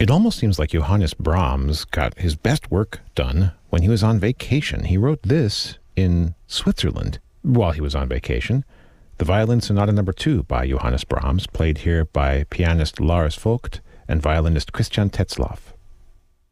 It almost seems like Johannes Brahms got his best work done when he was on vacation. He wrote this in Switzerland while he was on vacation. The Violin Sonata No. 2 by Johannes Brahms, played here by pianist Lars Vogt and violinist Christian Tetzlaff.